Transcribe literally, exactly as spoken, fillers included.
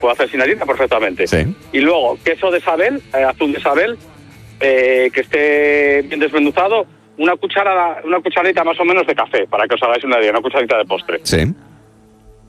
puedo hacer sin harina perfectamente. Sí. Y luego, queso de Sabel, eh, azul de Sabel, eh, que esté bien desmenuzado, una cucharada, una cucharadita más o menos de café, para que os hagáis una idea, una cucharadita de postre. Sí.